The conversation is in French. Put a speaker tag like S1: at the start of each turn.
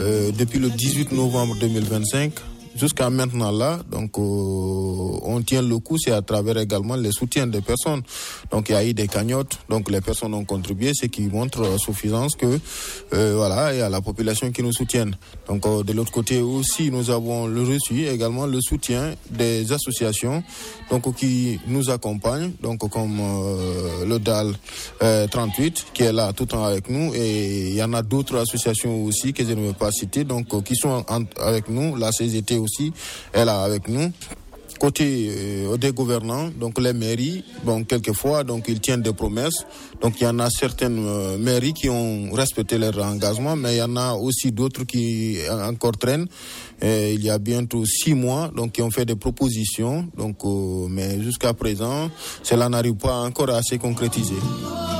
S1: depuis le 18 novembre 2025 jusqu'à maintenant là, donc on tient le coup, c'est à travers également les soutiens des personnes. Donc il y a eu des cagnottes, donc les personnes ont contribué, ce qui montre suffisance que voilà, il y a la population qui nous soutienne. Donc de l'autre côté aussi, nous avons reçu également le soutien des associations donc qui nous accompagnent, donc comme le DAL 38 qui est là tout le temps avec nous, et il y en a d'autres associations aussi que je ne veux pas citer, donc qui sont avec nous. La CGT aussi est là avec nous. Côté des gouvernants, donc les mairies, bon, quelquefois, donc ils tiennent des promesses. Donc il y en a certaines mairies qui ont respecté leur engagement, mais il y en a aussi d'autres qui encore traînent. Il y a bientôt 6 mois, donc qui ont fait des propositions, donc mais jusqu'à présent, cela n'arrive pas encore à se concrétiser.